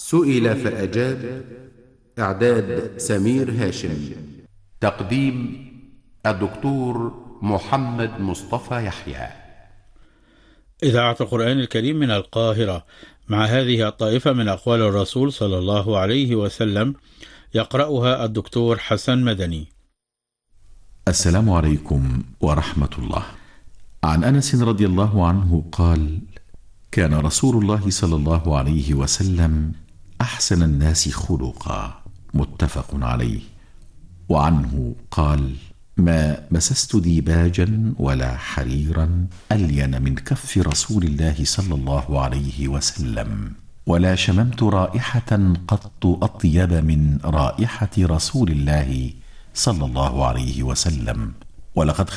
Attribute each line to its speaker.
Speaker 1: سئل فأجاب. إعداد سمير هاشم. تقديم الدكتور محمد مصطفى يحيى.
Speaker 2: إذاعة القرآن الكريم من القاهرة، مع هذه الطائفة من أقوال الرسول صلى الله عليه وسلم، يقرأها الدكتور حسن مدني.
Speaker 3: السلام عليكم ورحمة الله. عن أنس رضي الله عنه قال: كان رسول الله صلى الله عليه وسلم أحسن الناس خلقا، متفق عليه. وعنه قال: ما مسست ديباجا ولا حريرا ألين من كف رسول الله صلى الله عليه وسلم، ولا شممت رائحة قط أطيب من رائحة رسول الله صلى الله عليه وسلم. ولقد